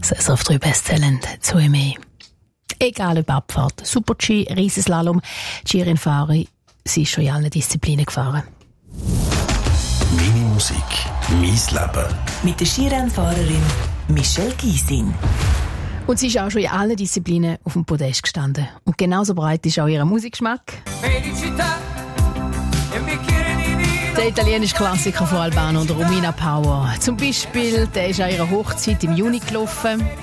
SRF 3 Besttalent zu EME. Egal ob Abfahrt, Super-G, Riesenslalom, Skirennfahrerin, sie ist schon in allen Disziplinen gefahren. Meine Musik, mein Leben. Mit der Skirennfahrerin Michelle Gysin. Und sie ist auch schon in allen Disziplinen auf dem Podest gestanden. Und genauso breit ist auch ihr Musikgeschmack. Der italienische Klassiker von Albano und Romina Power. Zum Beispiel, der ist an ihrer Hochzeit im Juni gelaufen.